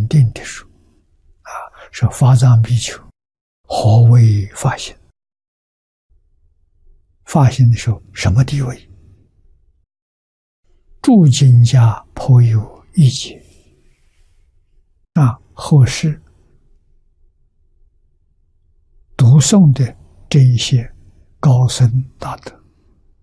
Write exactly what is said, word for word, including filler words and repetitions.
定的说，啊，说法藏比丘何为法行？法行的时候什么地位？诸经家颇有意见。啊，后世读诵的这一些高僧大德，